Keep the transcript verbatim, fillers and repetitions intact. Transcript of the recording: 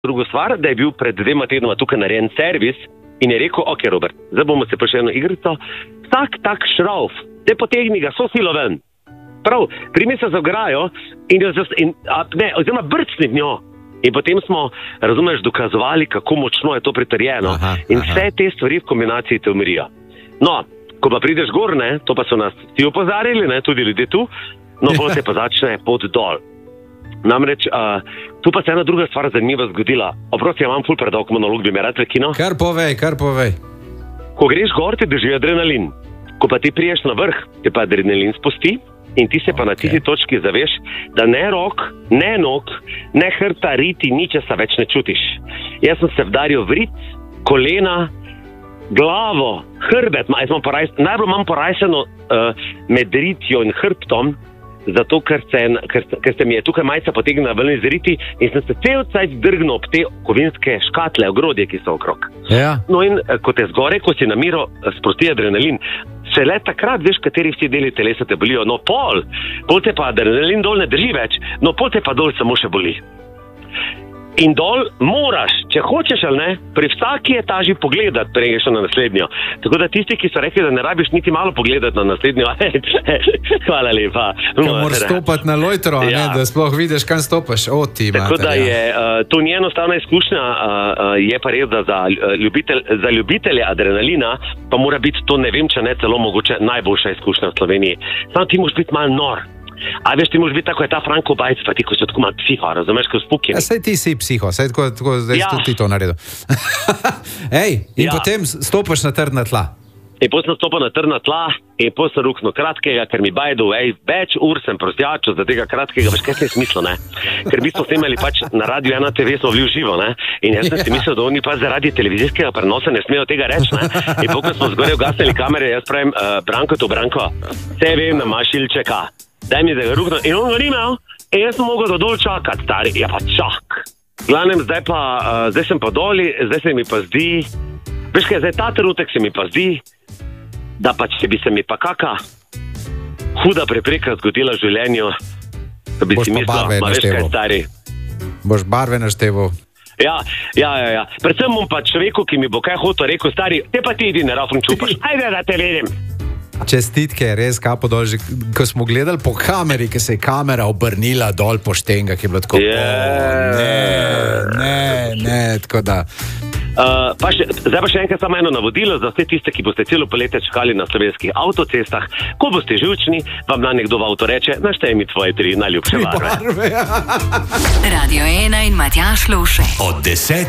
drugo stvar, da je bil pred dvema tednoma tukaj narejen servis in je rekel, ok, Robert, zdaj bomo se pa še eno igrico, vsak tak šrauf, te potegni ga so silo ven. Prav, primi se za ograjo in, in a, ne, oziroma brcni v njo. In potem smo, razumeš, dokazovali, kako močno je to pritrjeno. Aha, in vse aha. Te stvari v kombinaciji te umirijo. No, ko pa prideš gor, ne, to pa so nas vsi opozarjali, ne, tudi ljudje tu, no, potem se pa začne pot dol. Namreč, uh, tu pa se ena druga stvar zanimiva zgodila. Oprosti, ja imam ful predolg monolog, bi me rad prekinil. Kar povej, kar povej. Ko greš gor, ti drži adrenalin. Ko pa ti priješ na vrh, ti pa adrenalin spusti in ti se pa okay. na tisti točki zaveš, da ne rok, ne nog, ne hrta, riti, ničesa več ne čutiš. Jaz sem se vdaril v rit, kolena, glavo, hrbet, porajs, najbolj imam porajseno uh, med ritjo in hrbtom, zato ker se, ker, ker se mi je tukaj majca potegnila ven iz riti in sem se cel cajt drgnil ob te kovinske škatle, ogrodje, ki so okrog. Ja. No in ko te zgore, ko si na miro sprosti adrenalin, šele takrat veš, kateri vsi deli telesa te bolijo. No pol, pol te pa adrenalin dol ne drži več, no pol te pa dol samo še boli. In dol moraš, če hočeš ali ne, pri vsaki etaži pogledati, prej greš na naslednjo. Tako da tisti, ki so rekli, da ne rabiš niti malo pogledati na naslednjo, hvala lepa. Ka moraš stopati na lojtro, ja. Ne, da sploh vidiš, kam stopaš. O, ti, tako mater, da je, ja. uh, to ni enostavna izkušnja, uh, uh, je pa res, da za, uh, ljubitelj, za ljubitelje adrenalina pa mora biti to, ne vem, če ne celo mogoče najboljša izkušnja v Sloveniji. Samo ti moraš biti malo nor. A veš, ti moraš biti tako, je ta Franko Bajc, pa ti, ko si tako malo psiho, razumeš, ko spukje. Ja, saj ti si psiho, saj tako, tako zdaj ja. Ti to naredil. Ej, in ja. Potem stopaš na trdna tla. In potem sem stopil na trdna tla, in potem sem ruknil kratkega, ker mi bajdu, ej, več ur sem prosjačil za tega kratkega, veš, kaj se je smislo, ne? Ker mi smo snemali pač na Radio ena te ve, smo bili v živo, ne? In jaz sem si mislil, da oni pa zaradi televizijskega prenosa ne smejo tega reči, ne? In potem smo zgoraj ugasnili kamere, jaz pravim, uh, Branko, to Branko, vse vem, da imaš ilčeka. Daj mi, da ga ruknem. In on ga nimel. In jaz sem mogel do dol čakati, stari. Ja pa čak. Glavnem, zdaj pa, uh, zdaj sem pa doli, zdaj se mi pa zdi, veš kaj, zdaj ta trenutek se mi pa zdi, da pa če bi se mi pa kaka huda prepreka zgodila v življenju, da bi boš si mislil, ma veš kaj, stari. Boš barve našteval. Ja, ja, ja, ja. Predvsem bom pa človeku, ki mi bo kaj hotel rekel, stari, te pa ti idi na rafn čupaš. Ajde, da te vidim. Čestitke, res kapo dol, že, ko smo gledali po kameri, ki se je kamera obrnila dol po štenga, ki je bilo tako, yeah. ne, ne, ne, tako da. Uh, pa še, zdaj pa še enkrat samo eno navodilo za vse tiste, ki boste celo poletje čakali na slovenskih avtocestah. Ko boste živčni, vam na nekdo v avto reče, naštej mi tvoje tri najljubše barve. Radio ena in Matjaž Lovšek. Od deset